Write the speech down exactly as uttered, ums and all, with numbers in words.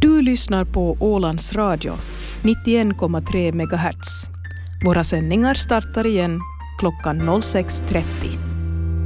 Du lyssnar på Ålands Radio, nittioen komma tre megahertz. Våra sändningar startar igen klockan noll sex trettio.